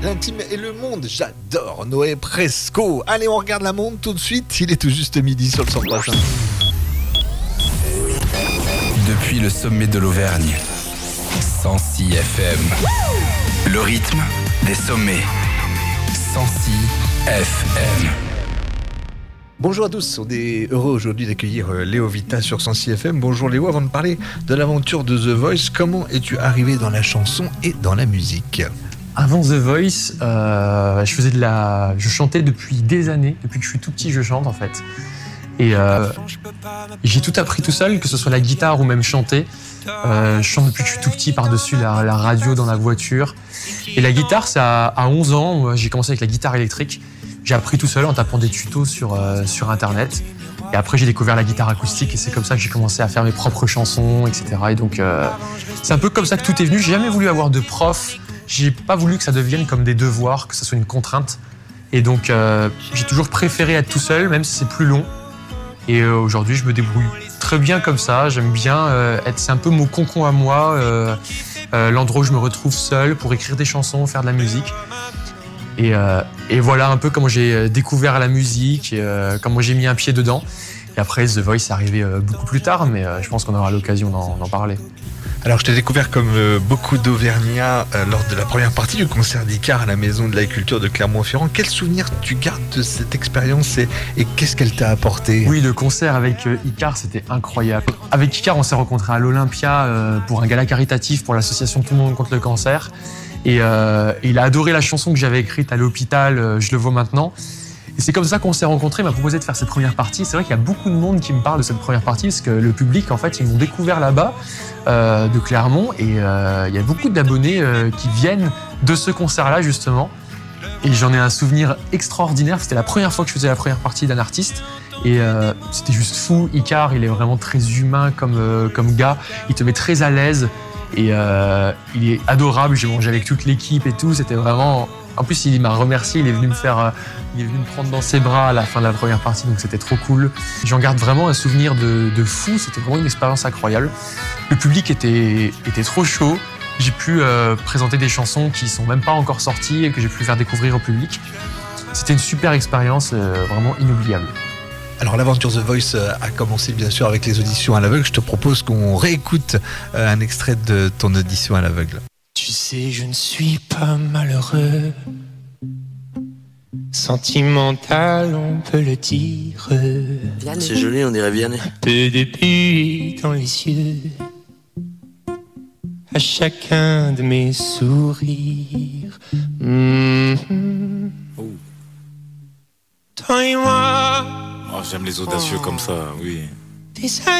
l'intime et le monde. J'adore Noé Presco. Allez, on regarde la montre tout de suite. Il est tout juste midi sur le 100.5. Depuis le sommet de l'Auvergne, 106 FM. Le rythme des sommets. 106 FM. Bonjour à tous, on est heureux aujourd'hui d'accueillir Léo Vita sur 106 FM. Bonjour Léo, avant de parler de l'aventure de The Voice, comment es-tu arrivé dans la chanson et dans la musique ? Avant The Voice, je chantais depuis des années, depuis que je suis tout petit je chante en fait. Et j'ai tout appris tout seul, que ce soit la guitare ou même chanter. Je chante depuis que je suis tout petit par-dessus la radio dans la voiture. Et la guitare, c'est à 11 ans, j'ai commencé avec la guitare électrique. J'ai appris tout seul en tapant des tutos sur internet. Et après j'ai découvert la guitare acoustique et c'est comme ça que j'ai commencé à faire mes propres chansons, etc. Et donc c'est un peu comme ça que tout est venu. J'ai jamais voulu avoir de prof. J'ai pas voulu que ça devienne comme des devoirs, que ça soit une contrainte. Et donc j'ai toujours préféré être tout seul, même si c'est plus long. Et aujourd'hui je me débrouille très bien comme ça. J'aime bien c'est un peu mon cocon à moi, l'endroit où je me retrouve seul pour écrire des chansons, faire de la musique. Et voilà un peu comment j'ai découvert la musique, comment j'ai mis un pied dedans. Et après, The Voice est arrivé beaucoup plus tard, mais je pense qu'on aura l'occasion d'en parler. Alors, je t'ai découvert comme beaucoup d'Auvergnats lors de la première partie du concert d'Icare à la Maison de la Culture de Clermont-Ferrand. Quel souvenir tu gardes de cette expérience et qu'est-ce qu'elle t'a apporté ? Oui, le concert avec Icare, c'était incroyable. Avec Icare, on s'est rencontrés à l'Olympia pour un gala caritatif pour l'association Tout le monde contre le cancer. Et il a adoré la chanson que j'avais écrite à l'hôpital, Je le vois maintenant. Et c'est comme ça qu'on s'est rencontrés, il m'a proposé de faire cette première partie. C'est vrai qu'il y a beaucoup de monde qui me parle de cette première partie, parce que le public, en fait, ils m'ont découvert là-bas, de Clermont. Et il y a beaucoup d'abonnés qui viennent de ce concert-là, justement. Et j'en ai un souvenir extraordinaire. C'était la première fois que je faisais la première partie d'un artiste. Et c'était juste fou. Icare, il est vraiment très humain comme gars. Il te met très à l'aise. Et il est adorable, j'ai mangé avec toute l'équipe et tout, c'était vraiment... En plus, il m'a remercié, il est venu me prendre dans ses bras à la fin de la première partie, donc c'était trop cool. J'en garde vraiment un souvenir de fou, c'était vraiment une expérience incroyable. Le public était trop chaud, j'ai pu présenter des chansons qui sont même pas encore sorties et que j'ai pu faire découvrir au public. C'était une super expérience, vraiment inoubliable. Alors l'aventure The Voice a commencé bien sûr avec les auditions à l'aveugle. Je te propose qu'on réécoute un extrait de ton audition à l'aveugle. Tu sais, je ne suis pas malheureux. Sentimental, on peut le dire. C'est joli, on dirait Vianney. Peu de pluie dans les cieux. À chacun de mes sourires. Toi et moi. Oh, j'aime les audacieux comme ça, oui.